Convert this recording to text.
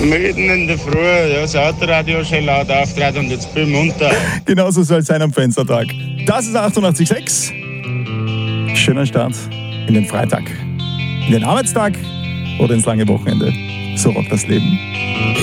Mitten in der Früh, ja, das Autoradio schon laut auftritt und jetzt bin ich munter. Genauso soll es sein am Fenstertag. Das ist 88,6. Schöner Start in den Freitag, in den Arbeitstag oder ins lange Wochenende. So rockt das Leben.